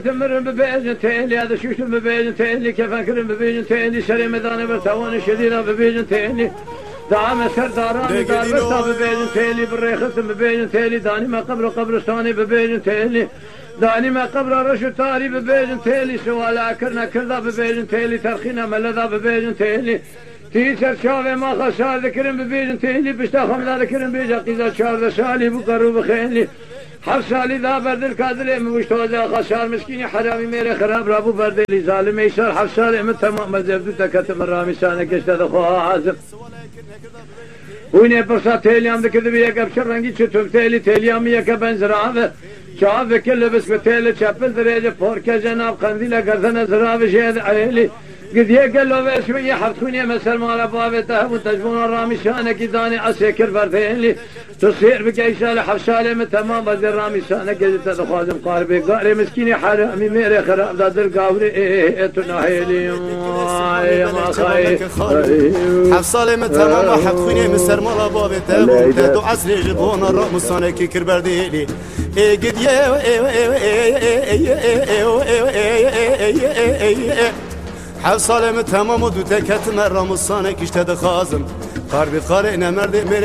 تمرن ببيجن تيلي هذا شوشن ببيجن تيلي كيف أكرم ببيجن تيلي شري ميدان برتوان شديدة ببيجن تيلي دعم سرداراني دار برتا ببيجن تيلي بالريخصم ببيجن تيلي داني ما قبرستاني ببيجن تيلي داني ما قبر رشد تاري ببيجن تيلي سوالا كرنا كردا ببيجن تيلي ترخينا ملذا ببيجن تيلي تيسر شافي ما خسار ذكرن ببيجن تيلي بشتا خمدا ذكرن بيجا قيزا شار شالي بقرو بخيلي حفصالي ذا برد الكادلي موشتوزا خسار مسكيني حرامي ميري خراب رابو برد لي ظالم يسار حفصالي من تمام مزبدو تكتم الرامي سانك اشتد خوها عازم ويني برسا تيليام ذكر بيك بشر رنگي چتوم تيليام يك بنزراوه شاف كل بس بتيل چپل درجه فوركه جناب قنديل گردن زراوه شهد عيلي قد يقلوا شويه حفتوني مثل ما بابته وتجبون الرامي شانك داني عسكر بردين لي تصير بكيشال حفشالي من تمام بدر رامي شانك قد تخازم قاربي قاري مسكيني حرامي ميري خراب داد القاوري تناهيلي يا ما خاي حفصالي من تمام حفتوني مثل ما بابته وتدو عسري جبون الرامي شانك كر بردين لي قد حفصالي من تمام ودو تكت مرة مصانك اشتد خازم قاربي قارئنا مرد